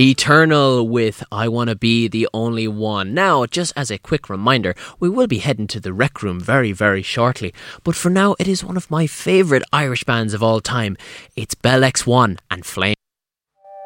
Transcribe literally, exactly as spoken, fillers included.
Eternal with I Wanna Be the Only One. Now, just as a quick reminder, we will be heading to the Rec Room very, very shortly. But for now, it is one of my favourite Irish bands of all time. It's Bell X one and Flame.